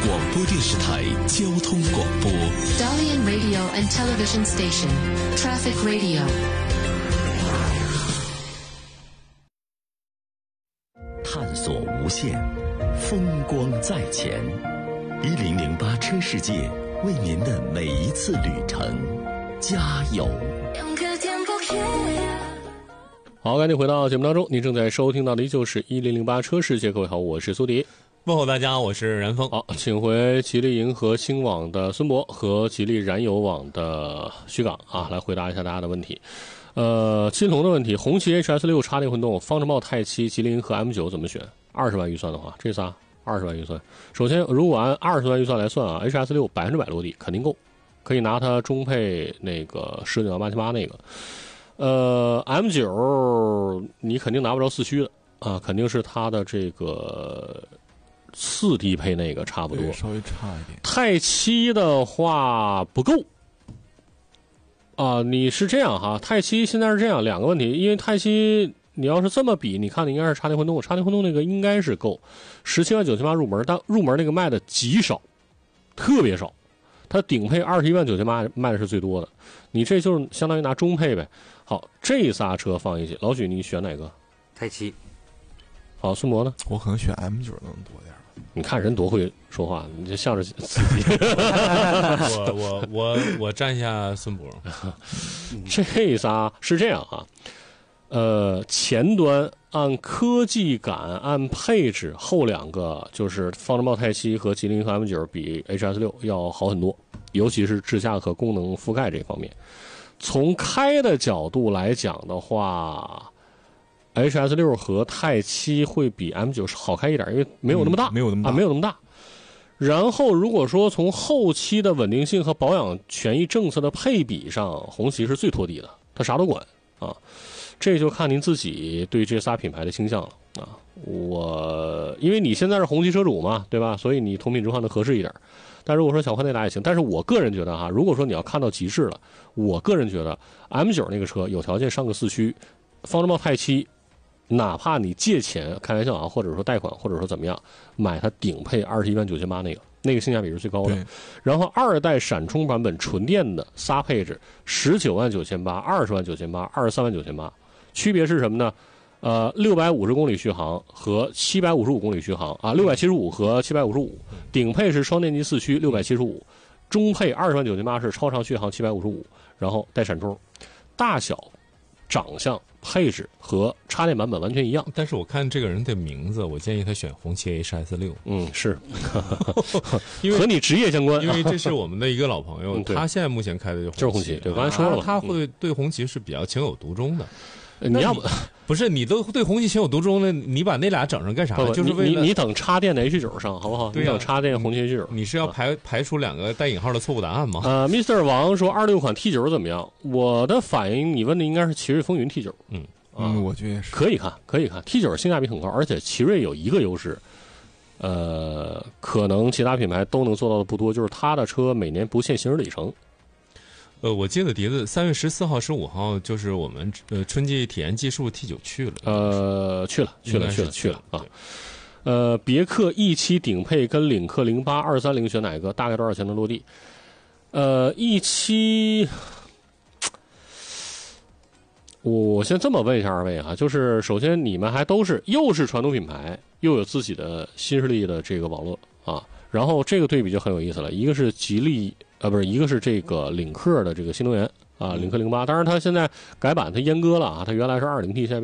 广播电视台交通广播。 Dalian Radio and Television Station, Traffic Radio。 探索无限，风光在前。1008车世界为您的每一次旅程加油。 好，赶紧回到节目当中，您正在收听到的依旧是1008车世界。各位好，我是苏迪。 问候大家，我是燃峰。 好，请回吉利银河星网的孙博和吉利燃油网的徐岗啊，来回答一下大家的问题。金龙的问题，红旗 HS6 插电混动、方程豹泰7、吉利银河 M9 怎么选？20万预算的话，这仨20万预算。首先，如果按20万预算来算啊 ，HS6 100%落地肯定够，可以拿它中配那个19878那个。M9 你肯定拿不着四驱的啊，肯定是它的这个次低配那个差不多， 稍微差一点。 泰7的话不够啊，你是这样哈，泰7现在是这样两个问题，因为泰7你要是这么比，你看的应该是插电混动，插电混动那个应该是够17万9千八入门，但入门那个卖的极少，特别少，它顶配21万9千八卖的是最多的，你这就是相当于拿中配呗。好，这仨车放一起，老许你选哪个？ 泰7。 好，孙博呢？ 我可能选 M9 能多点。 你看人多会说话，你这向着自己。 我站下孙博。 这仨是这样啊，前端按科技感、按配置，后两个就是方程豹泰7和吉利银河 M9 比 HS6 要好很多，尤其是智驾和功能覆盖这方面。从开的角度来讲的话，HS6 和泰7会比 M9 好开一点，因为没有那么大， 没有那么大。然后如果说从后期的稳定性和保养权益政策的配比上，红旗是最拖地的，它啥都管啊。这就看您自己对这仨品牌的倾向了啊。因为你现在是红旗车主嘛，对吧？所以你同品置换的合适一点。但如果说想换内达也行，但是我个人觉得哈，如果说你要看到极致了，我个人觉得 M9 那个车有条件上个四驱，方程豹泰7，哪怕你借钱开玩笑啊，或者说贷款，或者说怎么样，买它顶配21万9千八那个性价比是最高的。然后二代闪充版本纯电的仨配置，19万9千八、20万9千八、23万9千八，区别是什么呢？650公里续航和755公里续航啊，675和755，顶配是双电机四驱675，中配20万9千八是超长续航755，然后带闪充，大小、长相、配置和插电版本完全一样。 但是我看这个人的名字，我建议他选红旗 HS6。 是， 因为和你职业相关， 因为这是我们的一个老朋友，他现在目前开的就是红旗。对，刚才说了嘛， 他会对红旗是比较情有独钟的。 你要不是你都对红旗情有独钟了，你把那俩整上干啥？就是为了你等插电的 H9 上好不好？ 对你等插电红旗 H9， 你是要排除两个带引号的错误答案吗 ？Mr. 王说26款 T9 怎么样？我的反应，你问的应该是奇瑞风云 T9。 我觉得也是可以看。T9 性价比很高，而且奇瑞有一个优势，可能其他品牌都能做到的不多，就是它的车每年不限行驶里程。 我记得碟子3月14号、15号就是我们春季体验技术 T9 去了。去了啊。别克 E7 顶配跟领克08 230选哪个？大概多少钱能落地？E7，我先这么问一下二位啊，就是首先你们还都是又是传统品牌，又有自己的新势力的这个网络啊，然后这个对比就很有意思了，一个是吉利。一个是这个领克的这个新能源啊，领克08，当然它现在改版，它阉割了啊，它原来是2.0T，现在